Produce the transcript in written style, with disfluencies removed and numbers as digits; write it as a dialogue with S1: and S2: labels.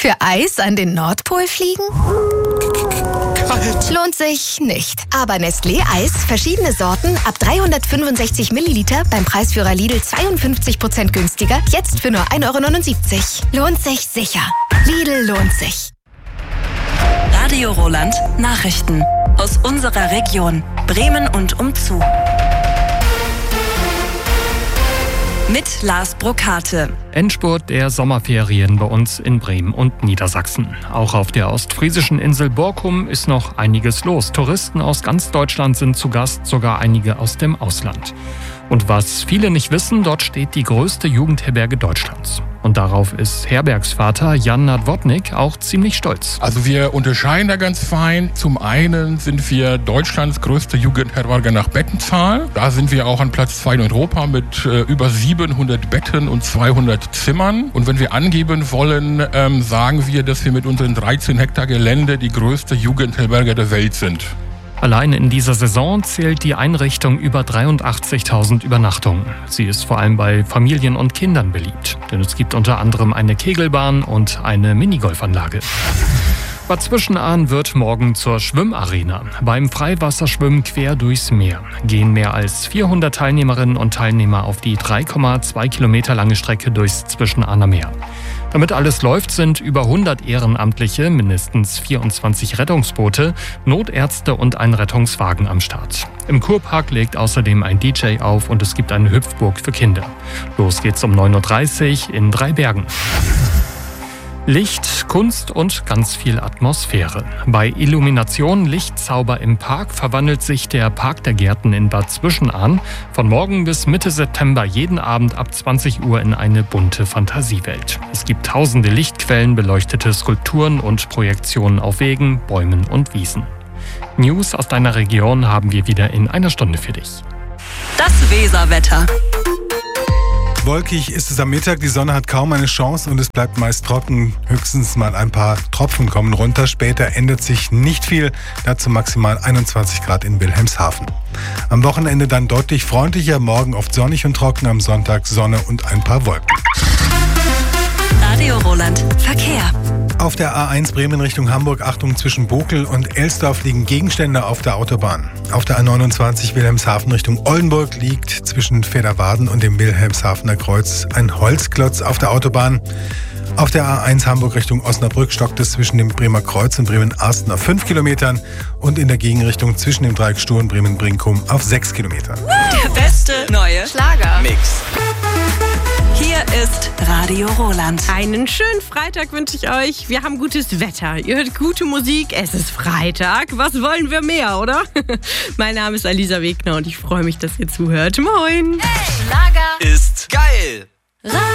S1: Für Eis an den Nordpol fliegen?
S2: Kalt.
S1: Lohnt sich nicht. Aber Nestlé Eis, verschiedene Sorten, ab 365 Milliliter, beim Preisführer Lidl 52% günstiger, jetzt für nur 1,79 €. Lohnt sich sicher. Lidl lohnt sich.
S3: Radio Roland Nachrichten aus unserer Region, Bremen und umzu. Mit Lars Brokate.
S4: Endspurt der Sommerferien bei uns in Bremen und Niedersachsen. Auch auf der ostfriesischen Insel Borkum ist noch einiges los. Touristen aus ganz Deutschland sind zu Gast, sogar einige aus dem Ausland. Und was viele nicht wissen, dort steht die größte Jugendherberge Deutschlands. Und darauf ist Herbergsvater Jan Nadwodnik auch ziemlich stolz.
S2: Also wir unterscheiden da ganz fein. Zum einen sind wir Deutschlands größte Jugendherberge nach Bettenzahl. Da sind wir auch an Platz 2 in Europa mit über 700 Betten und 200 Zimmern. Und wenn wir angeben wollen, sagen wir, dass wir mit unseren 13 Hektar Gelände die größte Jugendherberge der Welt sind.
S4: Allein in dieser Saison zählt die Einrichtung über 83.000 Übernachtungen. Sie ist vor allem bei Familien und Kindern beliebt, denn es gibt unter anderem eine Kegelbahn und eine Minigolfanlage. Bad Zwischenahn wird morgen zur Schwimmarena. Beim Freiwasserschwimmen quer durchs Meer gehen mehr als 400 Teilnehmerinnen und Teilnehmer auf die 3,2 Kilometer lange Strecke durchs Zwischenahner Meer. Damit alles läuft, sind über 100 Ehrenamtliche, mindestens 24 Rettungsboote, Notärzte und ein Rettungswagen am Start. Im Kurpark legt außerdem ein DJ auf und es gibt eine Hüpfburg für Kinder. Los geht's um 9:30 Uhr in Dreibergen. Licht, Kunst und ganz viel Atmosphäre. Bei Illumination Lichtzauber im Park verwandelt sich der Park der Gärten in Bad Zwischenahn von morgen bis Mitte September jeden Abend ab 20 Uhr in eine bunte Fantasiewelt. Es gibt tausende Lichtquellen, beleuchtete Skulpturen und Projektionen auf Wegen, Bäumen und Wiesen. News aus deiner Region haben wir wieder in einer Stunde für dich.
S3: Das Weserwetter.
S5: Wolkig ist es am Mittag, die Sonne hat kaum eine Chance und es bleibt meist trocken. Höchstens mal ein paar Tropfen kommen runter. Später ändert sich nicht viel, dazu maximal 21 Grad in Wilhelmshaven. Am Wochenende dann deutlich freundlicher, morgen oft sonnig und trocken, am Sonntag Sonne und ein paar Wolken.
S3: Radio Roland Verkehr.
S5: Auf der A1 Bremen Richtung Hamburg, Achtung, zwischen Bokel und Elsdorf liegen Gegenstände auf der Autobahn. Auf der A29 Wilhelmshaven Richtung Oldenburg liegt zwischen Federwaden und dem Wilhelmshavener Kreuz ein Holzklotz auf der Autobahn. Auf der A1 Hamburg Richtung Osnabrück stockt es zwischen dem Bremer Kreuz und Bremen-Arsten auf 5 Kilometern und in der Gegenrichtung zwischen dem Dreieck Stur und Bremen-Brinkum auf 6 Kilometern.
S3: Der beste neue
S1: Schlager-Mix.
S3: Hier ist Radio Roland.
S6: Einen schönen Freitag wünsche ich euch. Wir haben gutes Wetter. Ihr hört gute Musik. Es ist Freitag. Was wollen wir mehr, oder? Mein Name ist Alisa Wegner und ich freue mich, dass ihr zuhört. Moin.
S1: Hey, Schlager
S7: ist geil.